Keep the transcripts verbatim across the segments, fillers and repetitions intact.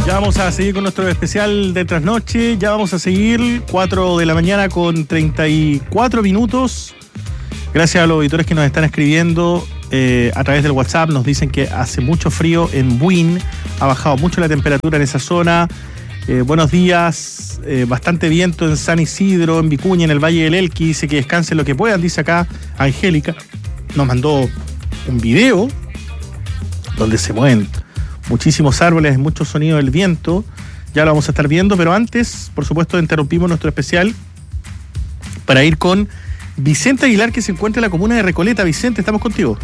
Ya vamos a seguir con nuestro especial de trasnoche. Ya vamos a seguir cuatro de la mañana con treinta y cuatro minutos. Gracias a los auditores que nos están escribiendo eh, a través del WhatsApp. Nos dicen que hace mucho frío en Buin. Ha bajado mucho la temperatura en esa zona. Eh, buenos días. Eh, bastante viento en San Isidro, en Vicuña, en el Valle del Elqui. Dice que descansen lo que puedan. Dice acá Angélica. Nos mandó un video donde se mueven muchísimos árboles, mucho sonido del viento. Ya lo vamos a estar viendo, pero antes, por supuesto, interrumpimos nuestro especial para ir con Vicente Aguilar, que se encuentra en la comuna de Recoleta. Vicente, estamos contigo.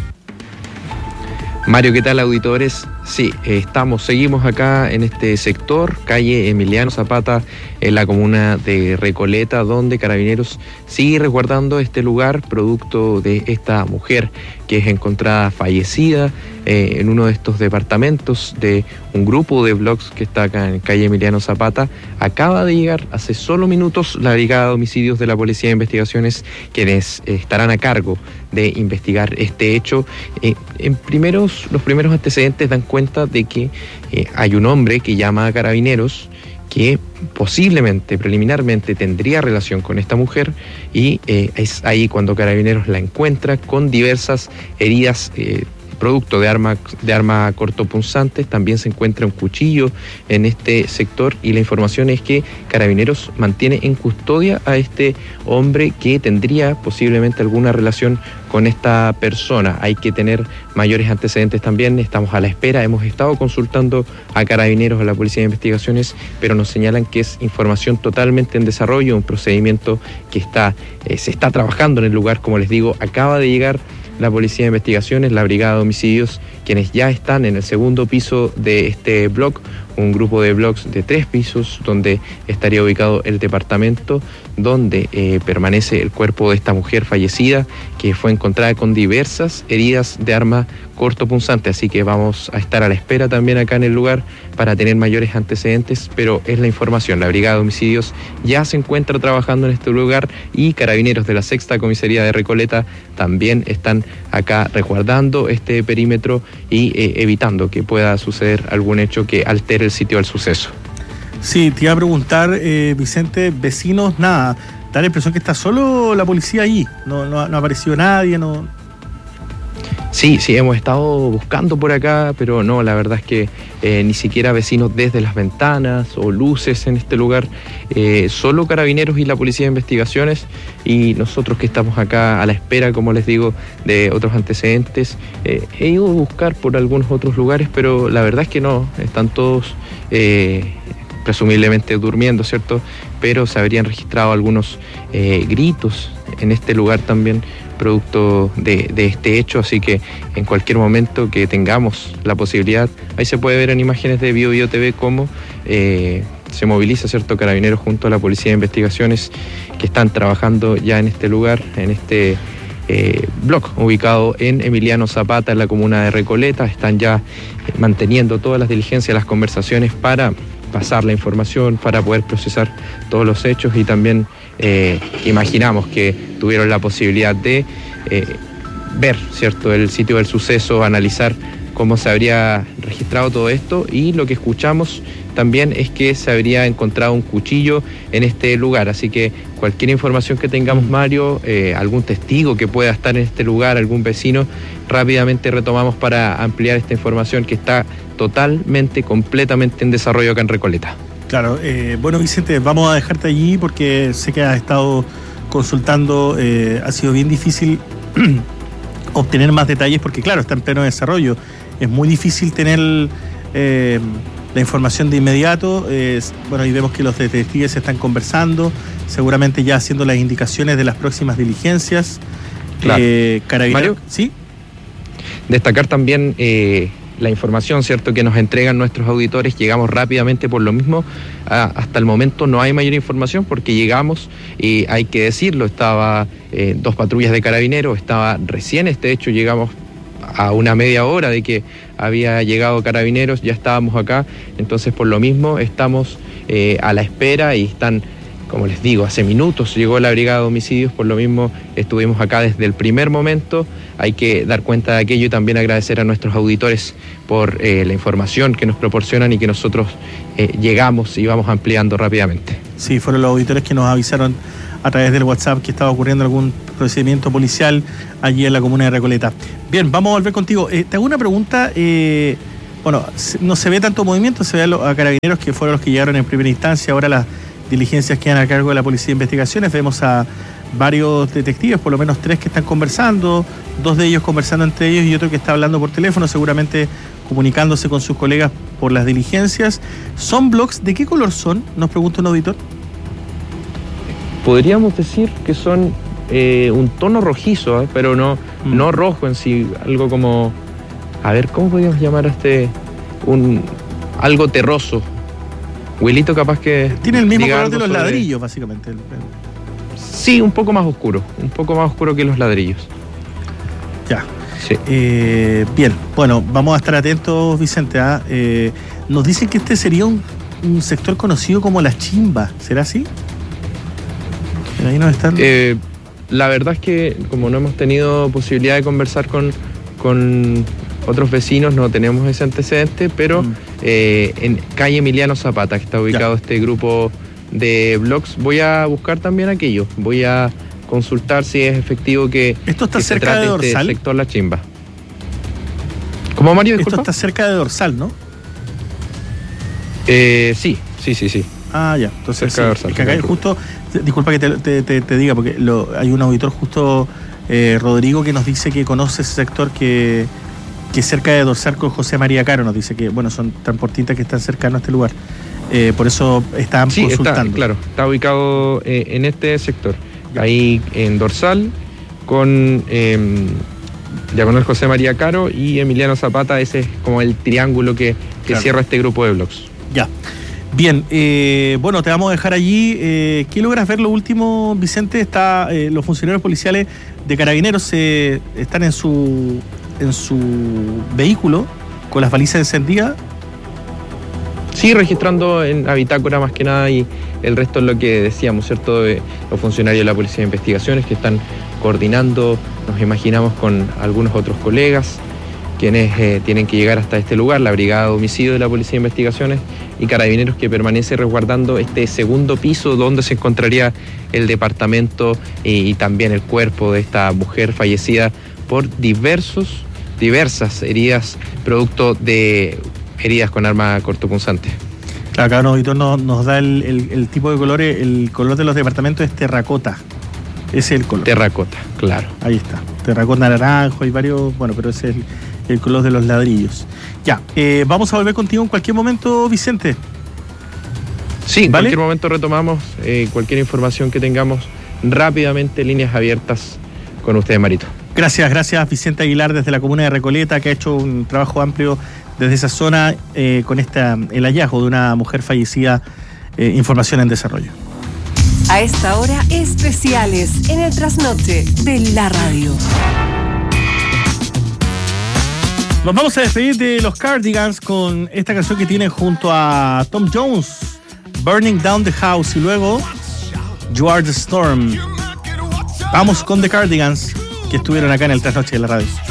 Mario, ¿qué tal, auditores? Sí, estamos, seguimos acá en este sector, calle Emiliano Zapata, en la comuna de Recoleta, donde Carabineros sigue resguardando este lugar producto de esta mujer que es encontrada fallecida eh, en uno de estos departamentos de un grupo de blogs que está acá en calle Emiliano Zapata. Acaba de llegar hace solo minutos la Brigada de Homicidios de la Policía de Investigaciones, quienes eh, estarán a cargo de investigar este hecho. Eh, en primeros, los primeros antecedentes dan cuenta de que eh, hay un hombre que llama a Carabineros que posiblemente, preliminarmente, tendría relación con esta mujer y eh, es ahí cuando Carabineros la encuentra con diversas heridas eh, producto de arma, de arma cortopunzante. También se encuentra un cuchillo en este sector y la información es que Carabineros mantiene en custodia a este hombre que tendría posiblemente alguna relación con esta persona. Hay que tener mayores antecedentes también, estamos a la espera, hemos estado consultando a Carabineros, a la Policía de Investigaciones, pero nos señalan que es información totalmente en desarrollo, un procedimiento que está, eh, se está trabajando en el lugar. Como les digo, acaba de llegar la Policía de Investigaciones, la Brigada de Homicidios, quienes ya están en el segundo piso de este blog, un grupo de blogs de tres pisos, donde estaría ubicado el departamento, donde eh, permanece el cuerpo de esta mujer fallecida, que fue encontrada con diversas heridas de arma cortopunzante. Así que vamos a estar a la espera también acá en el lugar para tener mayores antecedentes, pero es la información. La Brigada de Homicidios ya se encuentra trabajando en este lugar y Carabineros de la Sexta Comisaría de Recoleta también están acá resguardando este perímetro y eh, evitando que pueda suceder algún hecho que altere el sitio del suceso. Sí, te iba a preguntar, eh, Vicente, vecinos, nada, da la impresión que está solo la policía allí, no, no, no ha aparecido nadie, no... Sí, sí, hemos estado buscando por acá, pero no, la verdad es que eh, ni siquiera vecinos desde las ventanas o luces en este lugar, eh, solo Carabineros y la Policía de Investigaciones, y nosotros que estamos acá a la espera, como les digo, de otros antecedentes. Eh, he ido a buscar por algunos otros lugares, pero la verdad es que no, están todos eh, presumiblemente durmiendo, ¿cierto? Pero se habrían registrado algunos eh, gritos en este lugar también, producto de, de este hecho, así que en cualquier momento que tengamos la posibilidad, ahí se puede ver en imágenes de Bio Bio T V cómo eh, se moviliza, ¿cierto?, Carabineros junto a la Policía de Investigaciones, que están trabajando ya en este lugar, en este eh, blog ubicado en Emiliano Zapata, en la comuna de Recoleta. Están ya eh, manteniendo todas las diligencias, las conversaciones para pasar la información, para poder procesar todos los hechos, y también eh, imaginamos que tuvieron la posibilidad de eh, ver, ¿cierto?, el sitio del suceso, analizar cómo se habría registrado todo esto, y lo que escuchamos también es que se habría encontrado un cuchillo en este lugar. Así que cualquier información que tengamos, Mario, eh, algún testigo que pueda estar en este lugar, algún vecino, rápidamente retomamos para ampliar esta información que está totalmente, completamente en desarrollo acá en Recoleta. Claro, eh, bueno, Vicente, vamos a dejarte allí porque sé que has estado consultando, eh, ha sido bien difícil obtener más detalles porque, claro, está en pleno desarrollo. Es muy difícil tener eh, la información de inmediato. Eh, bueno, y vemos que los detectives están conversando, seguramente ya haciendo las indicaciones de las próximas diligencias. Claro. Eh, Carabineros, Mario, ¿sí? Destacar también eh, la información, ¿cierto?, que nos entregan nuestros auditores. Llegamos rápidamente por lo mismo. Ah, hasta el momento no hay mayor información porque llegamos, y hay que decirlo, estaba eh, dos patrullas de Carabineros, estaba recién este hecho, llegamos a una media hora de que había llegado Carabineros, ya estábamos acá, entonces por lo mismo estamos eh, a la espera y están como les digo, hace minutos llegó la Brigada de Homicidios, por lo mismo estuvimos acá desde el primer momento. Hay que dar cuenta de aquello y también agradecer a nuestros auditores por eh, la información que nos proporcionan y que nosotros eh, llegamos y vamos ampliando rápidamente. Sí, fueron los auditores que nos avisaron a través del WhatsApp que estaba ocurriendo algún procedimiento policial allí en la comuna de Recoleta. Bien, vamos a volver contigo. Eh, te hago una pregunta. Eh, bueno, no se ve tanto movimiento, se ve a, los, a carabineros que fueron los que llegaron en primera instancia. Ahora las diligencias quedan a cargo de la Policía de Investigaciones. Vemos a varios detectives, por lo menos tres que están conversando, dos de ellos conversando entre ellos y otro que está hablando por teléfono, seguramente comunicándose con sus colegas por las diligencias. ¿Son blogs? ¿De qué color son? Nos pregunta un auditor. Podríamos decir que son eh, un tono rojizo, ¿eh? pero no, mm. no rojo en sí, algo como, a ver, ¿cómo podríamos llamar a este? Un, algo terroso. Wilito capaz que... Tiene el mismo color de los sobre... ladrillos, básicamente. Sí, un poco más oscuro, un poco más oscuro que los ladrillos. Ya. Sí. Eh, bien, bueno, vamos a estar atentos, Vicente. ¿eh? Eh, nos dicen que este sería un, un sector conocido como La Chimba, ¿será así? Ahí nos están... Eh, la verdad es que como no hemos tenido posibilidad de conversar con, con otros vecinos, no tenemos ese antecedente, pero mm. eh, en calle Emiliano Zapata, que está ubicado ya. este grupo de blogs, voy a buscar también aquello, voy a consultar si es efectivo que, ¿Esto está que cerca se trate de Dorsal? Este sector La Chimba. ¿Cómo, Mario? Disculpa. Esto está cerca de Dorsal, ¿no? Eh, sí, sí, sí, sí. Ah, ya. Entonces, cerca sí, de Dorsal. Que acá justo, disculpa que te, te, te, te diga, porque lo, hay un auditor justo, eh, Rodrigo, que nos dice que conoce ese sector que, que cerca de Dorsal con José María Caro, nos dice que, bueno, son transportistas que están cercanos a este lugar. Eh, por eso estaban sí, consultando. Está, claro, está ubicado eh, en este sector, ya. ahí en Dorsal, con eh, diagonal José María Caro y Emiliano Zapata. Ese es como el triángulo que, que claro. cierra este grupo de blogs. Ya. Bien, eh, bueno, te vamos a dejar allí. Eh, ¿Qué logras ver lo último, Vicente? Está, eh, los funcionarios policiales de Carabineros eh, están en su, en su vehículo con las balizas encendidas. Sí, registrando en la bitácora más que nada, y el resto es lo que decíamos, ¿cierto? De los funcionarios de la Policía de Investigaciones que están coordinando, nos imaginamos, con algunos otros colegas, quienes eh, tienen que llegar hasta este lugar, la Brigada de Homicidio de la Policía de Investigaciones y Carabineros, que permanece resguardando este segundo piso donde se encontraría el departamento y, y también el cuerpo de esta mujer fallecida por diversos, diversas heridas, producto de heridas con arma cortopunzante. Claro, acá un auditor nos, nos da el, el, el tipo de colores, el color de los departamentos es terracota. Ese es el color. Terracota, claro. Ahí está. Terracota naranjo, hay varios, bueno, pero ese es el, el color de los ladrillos. Ya, eh, vamos a volver contigo en cualquier momento, Vicente. Sí, en ¿Vale? cualquier momento retomamos eh, cualquier información que tengamos rápidamente, líneas abiertas con usted, Marito. Gracias, gracias Vicente Aguilar desde la comuna de Recoleta, que ha hecho un trabajo amplio desde esa zona eh, con esta, el hallazgo de una mujer fallecida. Eh, información en desarrollo. A esta hora, especiales en el trasnoche de la radio. Nos vamos a despedir de los Cardigans con esta canción que tienen junto a Tom Jones, Burning Down the House, y luego You Are the Storm. Vamos con The Cardigans, que estuvieron acá en el trasnoche de la radio.